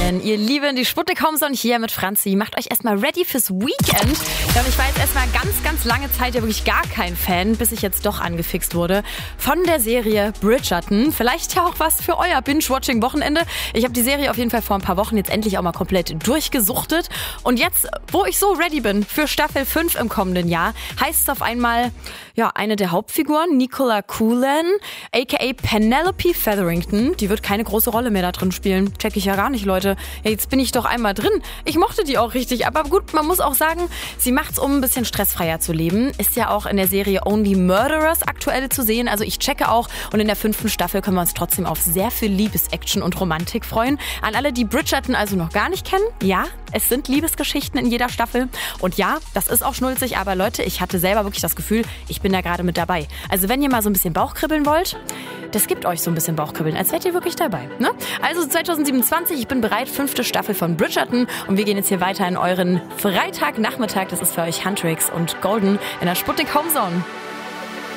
Morgen, ihr Lieben, die Sputnik Homezone hier mit Franzi. Macht euch erstmal ready fürs Weekend. Ja, und ich war jetzt erstmal ganz lange Zeit ja wirklich gar kein Fan, bis ich jetzt doch angefixt wurde von der Serie Bridgerton. Vielleicht ja auch was für euer Binge-Watching-Wochenende. Ich habe die Serie auf jeden Fall vor ein paar Wochen jetzt endlich auch mal komplett durchgesuchtet. Und jetzt, wo ich so ready bin für Staffel 5 im kommenden Jahr, heißt es auf einmal, ja, eine der Hauptfiguren, Nicola Coughlan, aka Penelope Featherington, die wird keine große Rolle mehr da drin spielen. Check ich ja gar nicht, Leute. Ja, jetzt bin ich doch einmal drin. Ich mochte die auch richtig. Aber gut, man muss auch sagen, sie macht's, um ein bisschen stressfreier zu leben. Ist ja auch in der Serie Only Murderers aktuell zu sehen. Also ich checke auch. Und in der 5. Staffel können wir uns trotzdem auf sehr viel Liebesaction und Romantik freuen. An alle, die Bridgerton also noch gar nicht kennen, ja, es sind Liebesgeschichten in jeder Staffel. Und ja, das ist auch schnulzig. Aber Leute, ich hatte selber wirklich das Gefühl, ich bin da gerade mit dabei. Also wenn ihr mal so ein bisschen Bauchkribbeln wollt, das gibt euch so ein bisschen Bauchkribbeln, als wärt ihr wirklich dabei. Ne? Also 2027, ich bin bereit, 5. Staffel von Bridgerton und wir gehen jetzt hier weiter in euren Freitagnachmittag. Das ist für euch Huntrix und Golden in der Sputnik Homezone.